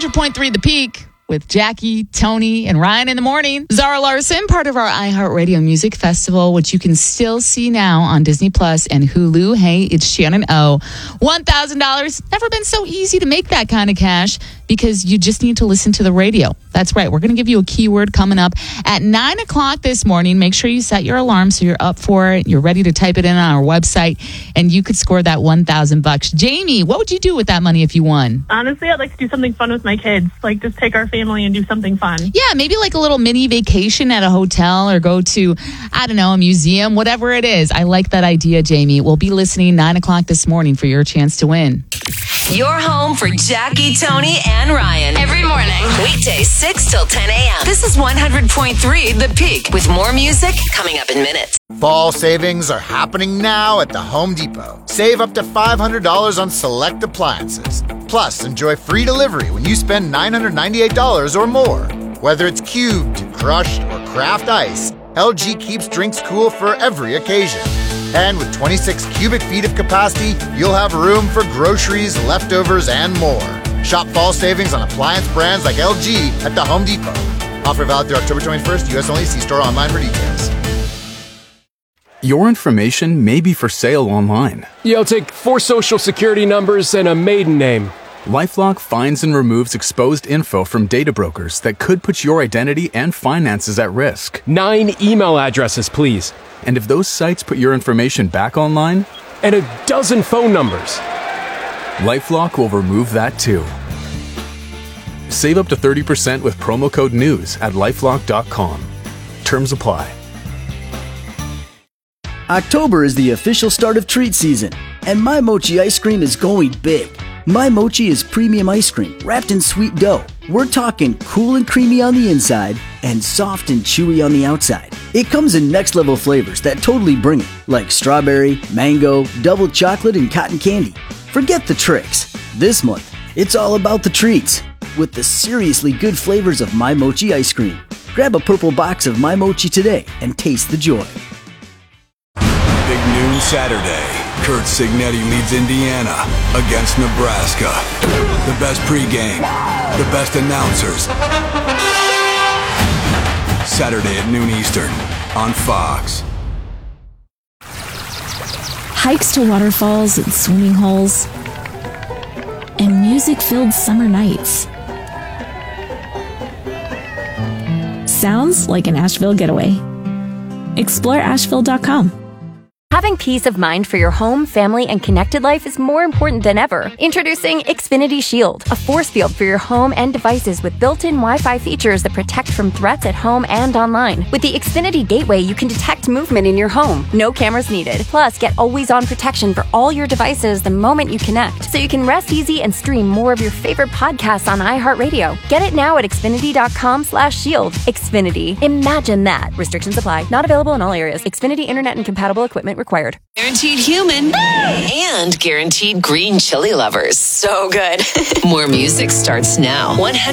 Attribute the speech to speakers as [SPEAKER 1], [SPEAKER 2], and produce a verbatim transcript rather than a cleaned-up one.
[SPEAKER 1] hundred point three The Peak with Jackie, Tony, and Ryan in the morning. Zara Larson, part of our iHeartRadio Music Festival, which you can still see now on Disney Plus and Hulu. Hey, it's Shannon O. one thousand dollars. Never been so easy to make that kind of cash because you just need to listen to the radio. That's right. We're going to give you a keyword coming up at nine o'clock this morning. Make sure you set your alarm so you're up for it. You're ready to type it in on our website, and you could score that one thousand bucks. Jamie, what would you do with that money if you won?
[SPEAKER 2] Honestly, I'd like to do something fun with my kids. Like just take our family and do something fun.
[SPEAKER 1] Yeah, maybe like a little mini vacation at a hotel or go to, I don't know, a museum, whatever it is. I like that idea, Jamie. We'll be listening nine o'clock this morning for your chance to win.
[SPEAKER 3] Your home for Jackie, Tony, and Ryan. Every morning. Weekdays six till ten a.m. This is one hundred point three The Peak with more music coming up in minutes.
[SPEAKER 4] Fall savings are happening now at the Home Depot. Save up to five hundred dollars on select appliances. Plus, enjoy free delivery when you spend nine hundred ninety-eight dollars or more. Whether it's cubed, crushed, or craft ice, L G keeps drinks cool for every occasion. And with twenty-six cubic feet of capacity, you'll have room for groceries, leftovers, and more. Shop fall savings on appliance brands like L G at the Home Depot. Offer valid through October twenty-first. U S only. See store online for details.
[SPEAKER 5] Your information may be for sale online.
[SPEAKER 6] Yo, take four social security numbers and a maiden name.
[SPEAKER 5] LifeLock finds and removes exposed info from data brokers that could put your identity and finances at risk.
[SPEAKER 6] Nine email addresses, please.
[SPEAKER 5] And if those sites put your information back online?
[SPEAKER 6] And a dozen phone numbers.
[SPEAKER 5] LifeLock will remove that too. Save up to thirty percent with promo code NEWS at lifelock dot com. Terms apply.
[SPEAKER 7] October is the official start of treat season, and My Mochi ice cream is going big. My Mochi is premium ice cream wrapped in sweet dough. We're talking cool and creamy on the inside and soft and chewy on the outside. It comes in next level flavors that totally bring it, like strawberry, mango, double chocolate, and cotton candy. Forget the tricks. This month, it's all about the treats with the seriously good flavors of My Mochi ice cream. Grab a purple box of My Mochi today and taste the joy.
[SPEAKER 8] Big noon Saturday. Curt Cignetti leads Indiana against Nebraska. The best pregame, the best announcers. Saturday at noon Eastern on Fox.
[SPEAKER 9] Hikes to waterfalls and swimming holes. And music-filled summer nights. Sounds like an Asheville getaway. Explore asheville dot com.
[SPEAKER 10] Having peace of mind for your home, family, and connected life is more important than ever. Introducing Xfinity Shield, a force field for your home and devices with built-in Wi-Fi features that protect from threats at home and online. With the Xfinity Gateway, you can detect movement in your home. No cameras needed. Plus, get always-on protection for all your devices the moment you connect, so you can rest easy and stream more of your favorite podcasts on iHeartRadio. Get it now at xfinity dot com slash shield. Xfinity. Imagine that. Restrictions apply. Not available in all areas. Xfinity Internet and compatible equipment required.
[SPEAKER 3] Guaranteed human and guaranteed green chili lovers. So good. More music starts now. one hundred